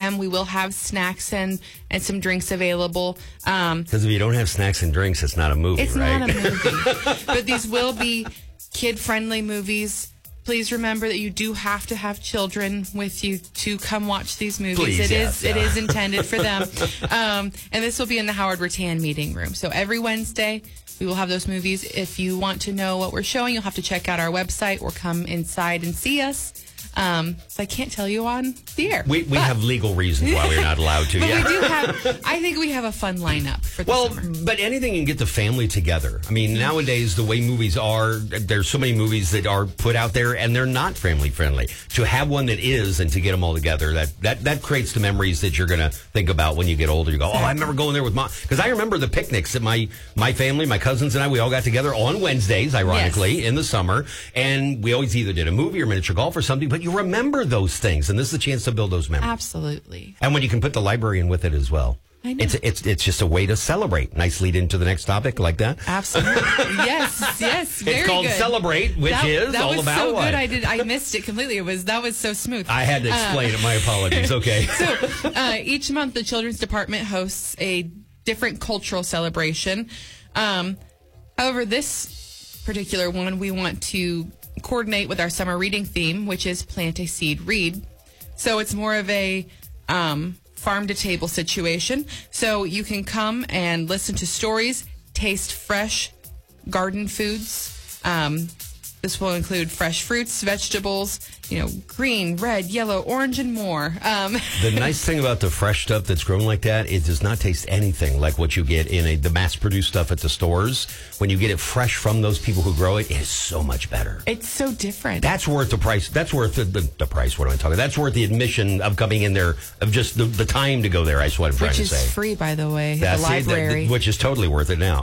p.m. We will have snacks and some drinks available. Because if you don't have snacks and drinks, it's not a movie, it's right? It's not a movie. But these will be kid-friendly movies. Please remember that you do have to have children with you to come watch these movies. Please, It is intended for them. And this will be in the Howard Rattan meeting room. So every Wednesday, we will have those movies. If you want to know what we're showing, you'll have to check out our website or come inside and see us. So I can't tell you on the air. We have legal reasons why we're not allowed to. But we do have, I think we have a fun lineup for the summer. But anything can get the family together. I mean, nowadays, the way movies are, there's so many movies that are put out there and they're not family friendly. To have one that is and to get them all together, that creates the memories that you're going to think about when you get older. You go, I remember going there with Mom. Because I remember the picnics that my family, my cousins and I, we all got together on Wednesdays, ironically, in the summer. And we always either did a movie or miniature golf or something. But you remember those things, and this is a chance to build those memories. Absolutely. And when you can put the librarian with it as well. I know. It's just a way to celebrate. Nice lead into the next topic like that. Absolutely. Yes. Very it's called good. Celebrate, which is that all was about so what? good. I missed it completely. That was so smooth. I had to explain it. My apologies. Okay. So each month, the Children's Department hosts a different cultural celebration. However, this particular one, we want to coordinate with our summer reading theme, which is Plant a Seed, Read. So it's more of a farm to table situation. So you can come and listen to stories, taste fresh garden foods. This will include fresh fruits, vegetables, green, red, yellow, orange, and more. The nice thing about the fresh stuff that's grown like that, it does not taste anything like what you get in the mass-produced stuff at the stores. When you get it fresh from those people who grow it, it is so much better. It's so different. That's worth the price. That's worth the price. What am I talking about? That's worth the admission of coming in there, of just the time to go there, I what I'm trying to say. Which is free, by the way, that's the library. Which is totally worth it now.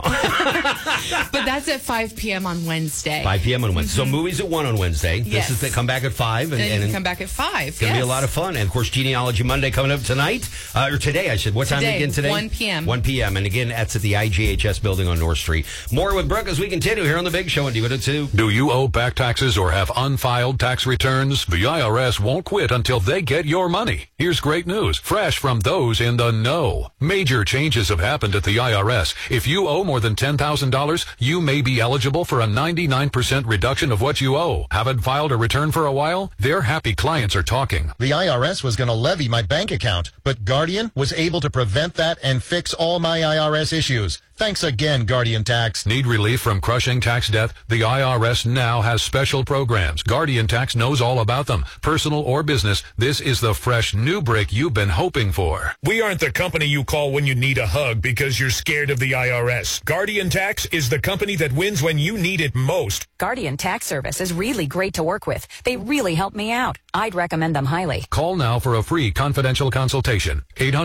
But that's at 5 p.m. on Wednesday. 5 p.m. on Wednesday. So movies at 1 on Wednesday. Yes. This is come back at 5. And you come back at 5. It's going to be a lot of fun. And, of course, Genealogy Monday coming up tonight. Or today, I should. What time again today? 1 p.m. 1 p.m. And, again, that's at the IGHS building on North Street. More with Brooke as we continue here on The Big Show on Diva 2. Do you owe back taxes or have unfiled tax returns? The IRS won't quit until they get your money. Here's great news, fresh from those in the know. Major changes have happened at the IRS. If you owe more than $10,000, you may be eligible for a 99% reduction of what you owe. Haven't filed a return for a while? Their happy clients are talking. The IRS was going to levy my bank account, but Guardian was able to prevent that and fix all my IRS issues. Thanks again, Guardian Tax. Need relief from crushing tax debt? The IRS now has special programs. Guardian Tax knows all about them. Personal or business, this is the fresh new break you've been hoping for. We aren't the company you call when you need a hug because you're scared of the IRS. Guardian Tax is the company that wins when you need it most. Guardian Tax Service is really great to work with. They really help me out. I'd recommend them highly. Call now for a free confidential consultation.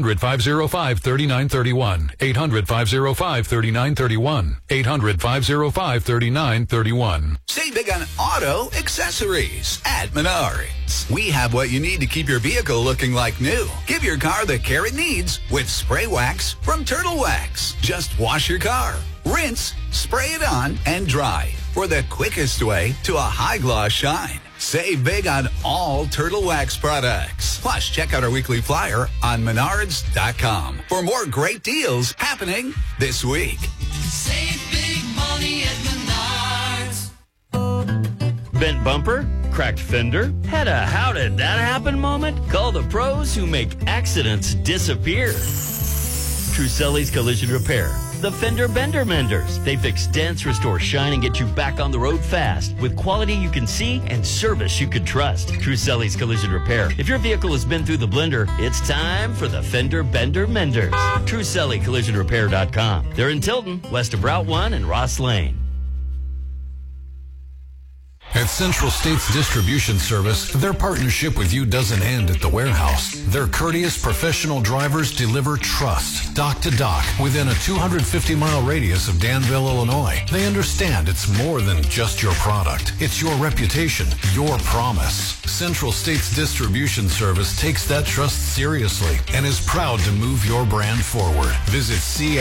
800-505-3931. 800-505-3931. 800-505-3931. Save big on auto accessories at Menards. We have what you need to keep your vehicle looking like new. Give your car the care it needs with spray wax from Turtle Wax. Just wash your car, rinse, spray it on, and dry for the quickest way to a high gloss shine. Save big on all Turtle Wax products. Plus, check out our weekly flyer on Menards.com for more great deals happening this week. Save big money at Menards. Bent bumper? Cracked fender? Had a how did that happen moment? Call the pros who make accidents disappear. Truselli's Collision Repair. The Fender Bender Menders. They fix dents, restore shine, and get you back on the road fast with quality you can see and service you can trust. Truselli's Collision Repair. If your vehicle has been through the blender, it's time for the Fender Bender Menders. TruSellyCollisionRepair.com. They're in Tilton, west of Route 1 and Ross Lane. At Central States Distribution Service, their partnership with you doesn't end at the warehouse. Their courteous professional drivers deliver trust, dock to dock, within a 250-mile radius of Danville, Illinois. They understand it's more than just your product. It's your reputation, your promise. Central States Distribution Service takes that trust seriously and is proud to move your brand forward. Visit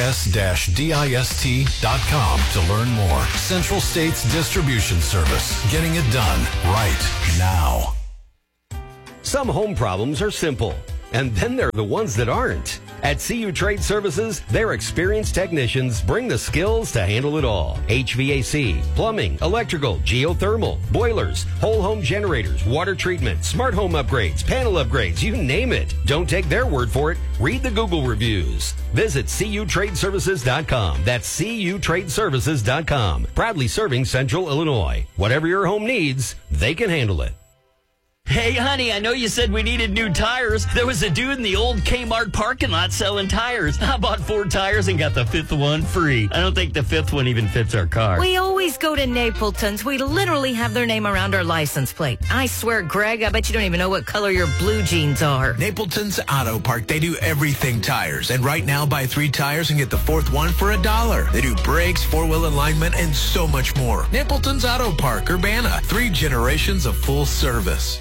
cs-dist.com to learn more. Central States Distribution Service. Getting it done right now. Some home problems are simple. and then there are the ones that aren't. At CU Trade Services, their experienced technicians bring the skills to handle it all. HVAC, plumbing, electrical, geothermal, boilers, whole home generators, water treatment, smart home upgrades, panel upgrades, you name it. Don't take their word for it. Read the Google reviews. Visit CUTradeservices.com. That's CUTradeservices.com. Proudly serving Central Illinois. Whatever your home needs, they can handle it. Hey, honey, I know you said we needed new tires. There was a dude in the old Kmart parking lot selling tires. I bought 4 tires and got the 5th one free. I don't think the 5th one even fits our car. We always go to Napleton's. We literally have their name around our license plate. I swear, Greg, I bet you don't even know what color your blue jeans are. Napleton's Auto Park. They do everything tires. And right now, buy 3 tires and get the 4th one for $1. They do brakes, 4-wheel alignment, and so much more. Napleton's Auto Park, Urbana. 3 generations of full service.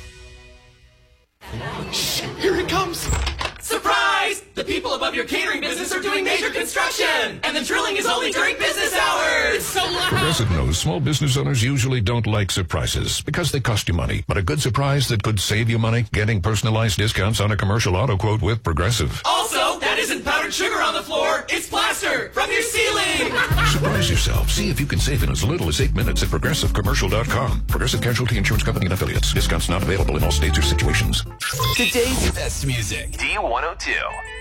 Shh, here it comes. Surprise! The people above your catering business are doing major construction, and the drilling is only during business hours. It's so loud. Progressive knows small business owners usually don't like surprises because they cost you money. But a good surprise that could save you money, getting personalized discounts on a commercial auto quote with Progressive. Also, that isn't powdered sugar on the floor. It's plaster from your ceiling. Surprise yourself. See if you can save in as little as 8 minutes at ProgressiveCommercial.com. Progressive Casualty Insurance Company and Affiliates. Discounts not available in all states or situations. Today's best music. D102.